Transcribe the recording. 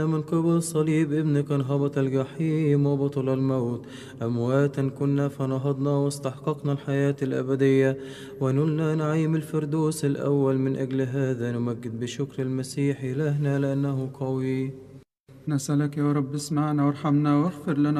من قبل صليب ابنك انهبط الجحيم وبطل الموت، أمواتا كنا فنهضنا واستحققنا الحياة الأبدية ونلنا نعيم الفردوس الأول. من أجل هذا نمجد بشكر المسيح إلهنا لأنه قوي. نسألك يا رب اسمعنا وارحمنا واغفر لنا